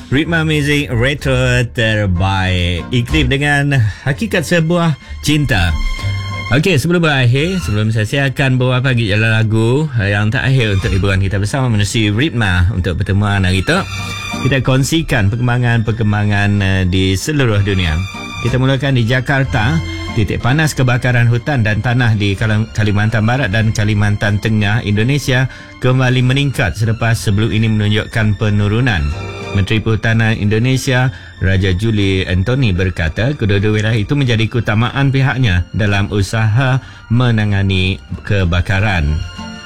Ritma Music Retro terbaik, iklim dengan hakikat sebuah cinta. Okey, sebelum berakhir, sebelum saya akan beberapa gejala lagu yang terakhir untuk hiburan kita bersama menerusi Ritma untuk pertemuan hari itu. Kita kongsikan perkembangan di seluruh dunia. Kita mulakan di Jakarta. Titik panas kebakaran hutan dan tanah di Kalimantan Barat dan Kalimantan Tengah Indonesia kembali meningkat selepas sebelum ini menunjukkan penurunan. Menteri Perhutanan Indonesia Raja Juli Antoni berkata kedua-dua wilayah itu menjadi keutamaan pihaknya dalam usaha menangani kebakaran.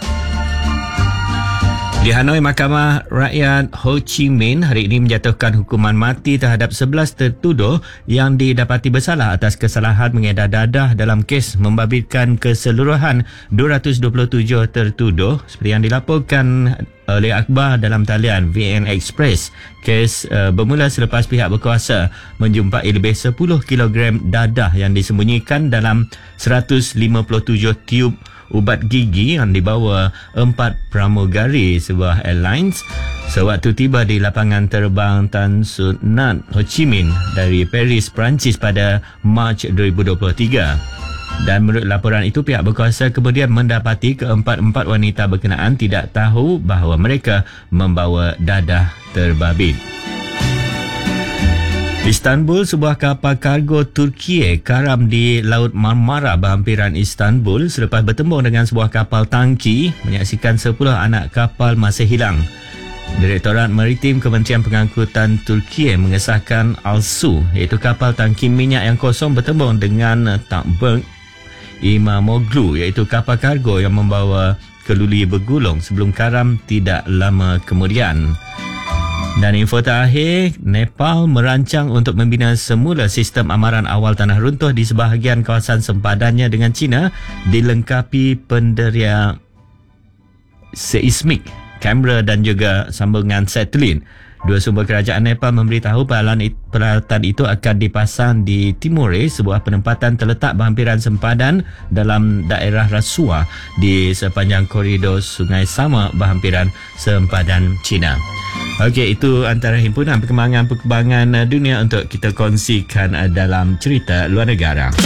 Di Hanoi, Mahkamah Rakyat Ho Chi Minh hari ini menjatuhkan hukuman mati terhadap 11 tertuduh yang didapati bersalah atas kesalahan mengedar dadah dalam kes membabitkan keseluruhan 227 tertuduh seperti yang dilaporkan oleh akhbar dalam talian VN Express. Kes bermula selepas pihak berkuasa menjumpai lebih 10 kg dadah yang disembunyikan dalam 157 tiub ubat gigi yang dibawa 4 pramugari sebuah airlines sewaktu tiba di lapangan terbang Tan Son Nhat Ho Chi Minh dari Paris, Perancis pada Mac 2023. Dan menurut laporan itu, pihak berkuasa kemudian mendapati keempat-empat wanita berkenaan tidak tahu bahawa mereka membawa dadah terbabit. Istanbul, sebuah kapal kargo Turkiye karam di Laut Marmara berhampiran Istanbul selepas bertembung dengan sebuah kapal tangki menyaksikan 10 anak kapal masih hilang. Direktorat Maritim Kementerian Pengangkutan Turkiye mengesahkan Alsu, iaitu kapal tangki minyak yang kosong bertembung dengan Takberg Imamoglu, iaitu kapal kargo yang membawa keluli bergulung sebelum karam tidak lama kemudian. Dan info terakhir, Nepal merancang untuk membina semula sistem amaran awal tanah runtuh di sebahagian kawasan sempadannya dengan China dilengkapi penderia seismik, kamera dan juga sambungan satelit. Dua sumber kerajaan Nepal memberitahu peralatan itu akan dipasang di Timore, sebuah penempatan terletak berhampiran sempadan dalam daerah Rasua di sepanjang koridor Sungai Sama berhampiran sempadan China. Okey, itu antara himpunan perkembangan dunia untuk kita kongsikan dalam cerita luar negara.